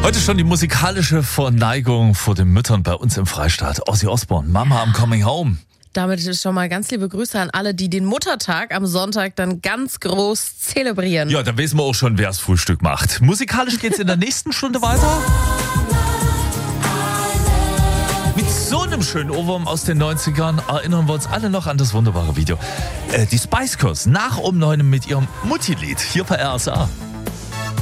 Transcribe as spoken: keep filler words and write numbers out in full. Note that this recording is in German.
Heute schon die musikalische Verneigung vor den Müttern bei uns im Freistaat. Ozzy Osbourne, Mama I'm Coming Home. Damit ist schon mal ganz liebe Grüße an alle, die den Muttertag am Sonntag dann ganz groß zelebrieren. Ja, da wissen wir auch schon, wer das Frühstück macht. Musikalisch geht's in der nächsten Stunde weiter. Mit so einem schönen Ohrwurm aus den neunzigern erinnern wir uns alle noch an das wunderbare Video. Äh, die Spice Girls nach um neun mit ihrem Mutti-Lied hier bei R S A.